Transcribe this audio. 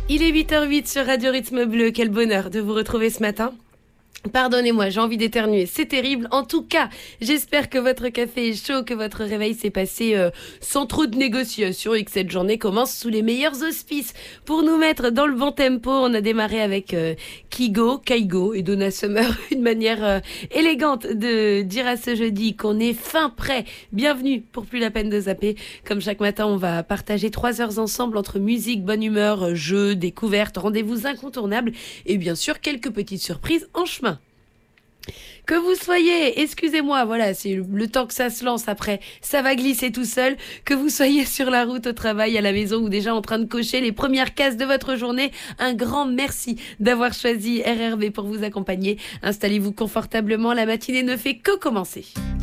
Il est 8h08 sur Radio Rythme Bleu. Quel bonheur de vous retrouver ce matin. Pardonnez-moi, j'ai envie d'éternuer, c'est terrible. En tout cas, j'espère que votre café est chaud, que votre réveil s'est passé sans trop de négociations et que cette journée commence sous les meilleurs auspices. Pour nous mettre dans le bon tempo, on a démarré avec Kaigo et Donna Summer, une manière élégante de dire à ce jeudi qu'on est fin prêt. Bienvenue pour Plus la peine de zapper. Comme chaque matin, on va partager 3 heures ensemble entre musique, bonne humeur, jeux, découvertes, rendez-vous incontournables et bien sûr quelques petites surprises en chemin. Que vous soyez, excusez-moi, voilà, c'est le temps que ça se lance après, ça va glisser tout seul, que vous soyez sur la route, au travail, à la maison ou déjà en train de cocher les premières cases de votre journée, un grand merci d'avoir choisi RRB pour vous accompagner. Installez-vous confortablement, la matinée ne fait que commencer.